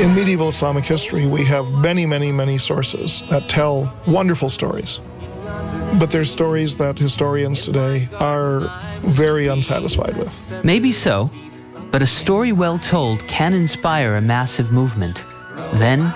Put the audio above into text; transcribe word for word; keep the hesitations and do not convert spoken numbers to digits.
In medieval Islamic history, we have many, many, many sources that tell wonderful stories. But there's stories that historians today are very unsatisfied with. Maybe so, but a story well told can inspire a massive movement. Then